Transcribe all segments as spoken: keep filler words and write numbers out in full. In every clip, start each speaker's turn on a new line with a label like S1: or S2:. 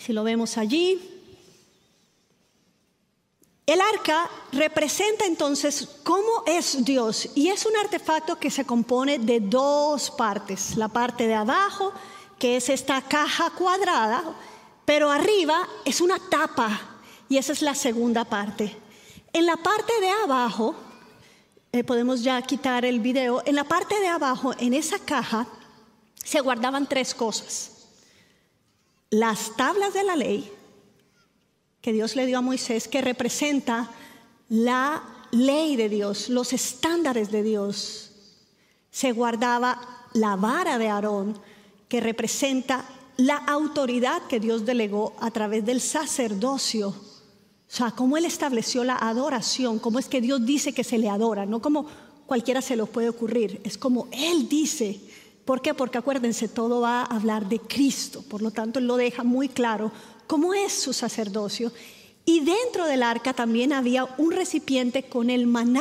S1: Si lo vemos allí. El arca representa entonces cómo es Dios, y es un artefacto que se compone de dos partes. La parte de abajo, que es esta caja cuadrada, pero arriba es una tapa, y esa es la segunda parte. En la parte de abajo, eh, podemos ya quitar el video, en la parte de abajo, en esa caja, se guardaban tres cosas. Las tablas de la ley, que Dios le dio a Moisés, que representa la ley de Dios, los estándares de Dios. Se guardaba la vara de Aarón, que representa la autoridad que Dios delegó a través del sacerdocio. O sea, cómo Él estableció la adoración, cómo es que Dios dice que se le adora, no como cualquiera se lo puede ocurrir, es como Él dice. ¿Por qué? Porque acuérdense, todo va a hablar de Cristo, por lo tanto Él lo deja muy claro cómo es su sacerdocio. Y dentro del arca también había un recipiente con el maná,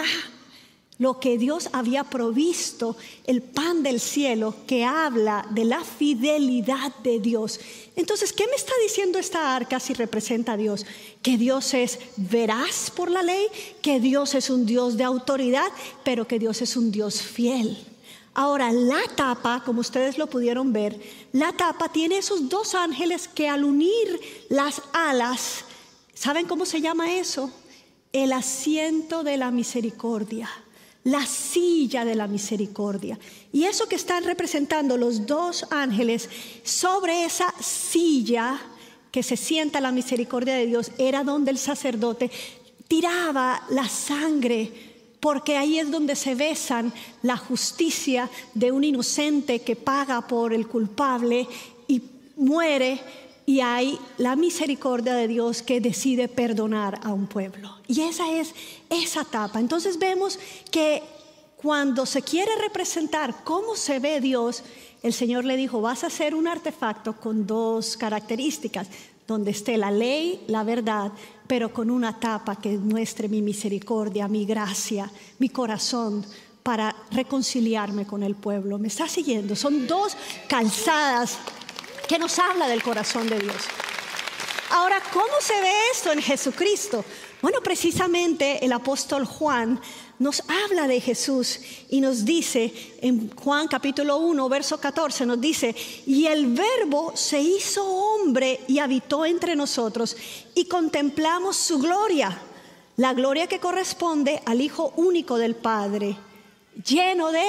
S1: lo que Dios había provisto, el pan del cielo, que habla de la fidelidad de Dios. Entonces, ¿qué me está diciendo esta arca si representa a Dios? Que Dios es veraz por la ley, que Dios es un Dios de autoridad, pero que Dios es un Dios fiel. Ahora, la tapa, como ustedes lo pudieron ver, la tapa tiene esos dos ángeles que al unir las alas, ¿saben cómo se llama eso? El asiento de la misericordia, la silla de la misericordia. Y eso que están representando los dos ángeles sobre esa silla que se sienta la misericordia de Dios, era donde el sacerdote tiraba la sangre, porque ahí es donde se besan la justicia de un inocente que paga por el culpable y muere, y hay la misericordia de Dios que decide perdonar a un pueblo. Y esa es esa tapa. Entonces vemos que cuando se quiere representar cómo se ve Dios, el Señor le dijo: vas a hacer un artefacto con dos características, donde esté la ley, la verdad, pero con una tapa que muestre mi misericordia, mi gracia, mi corazón, para reconciliarme con el pueblo. ¿Me está siguiendo? Son dos calzadas que nos habla del corazón de Dios. Ahora, ¿cómo se ve esto en Jesucristo? Bueno, precisamente el apóstol Juan nos habla de Jesús y nos dice en Juan capítulo uno, verso catorce, nos dice: y el verbo se hizo hombre y habitó entre nosotros, y contemplamos su gloria, la gloria que corresponde al Hijo único del Padre, lleno de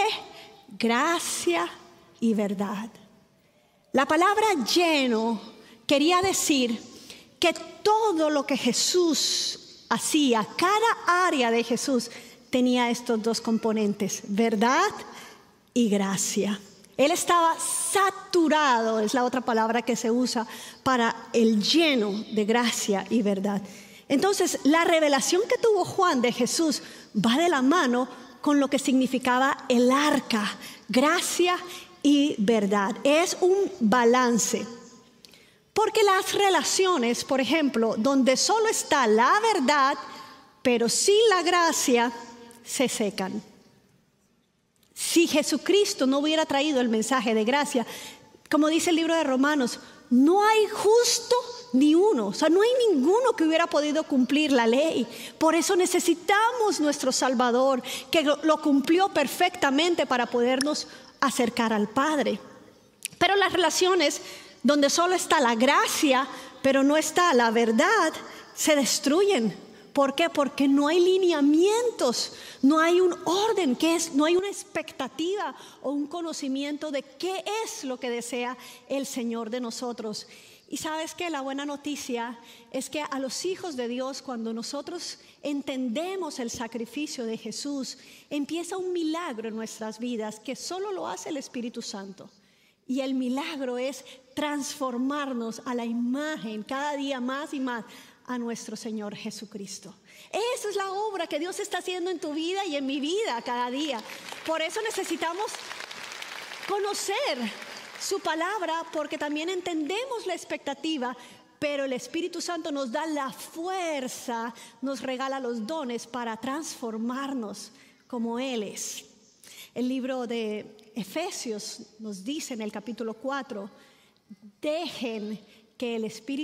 S1: gracia y verdad. La palabra lleno quería decir que todo lo que Jesús hacía, cada área de Jesús, tenía estos dos componentes: verdad y gracia. Él estaba saturado, es la otra palabra que se usa para el lleno de gracia y verdad. Entonces, la revelación que tuvo Juan de Jesús va de la mano con lo que significaba el arca, gracia y verdad. Es un balance. Porque las relaciones, por ejemplo, donde solo está la verdad, pero sin la gracia, se secan. Si Jesucristo no hubiera traído el mensaje de gracia, como dice el libro de Romanos, no hay justo ni uno. O sea, no hay ninguno que hubiera podido cumplir la ley. Por eso necesitamos nuestro Salvador, que lo cumplió perfectamente para podernos acercar al Padre. Pero las relaciones donde solo está la gracia, pero no está la verdad, se destruyen. ¿Por qué? Porque no hay lineamientos, no hay un orden, ¿qué es? No hay una expectativa o un conocimiento de qué es lo que desea el Señor de nosotros. Y sabes que la buena noticia es que a los hijos de Dios, cuando nosotros entendemos el sacrificio de Jesús, empieza un milagro en nuestras vidas que solo lo hace el Espíritu Santo. Y el milagro es transformarnos a la imagen cada día más y más a nuestro Señor Jesucristo. Esa es la obra que Dios está haciendo en tu vida y en mi vida cada día. Por eso necesitamos conocer su palabra, porque también entendemos la expectativa, pero el Espíritu Santo nos da la fuerza, nos regala los dones para transformarnos como Él es. El libro de Efesios nos dice en el capítulo cuatro: dejen que el Espíritu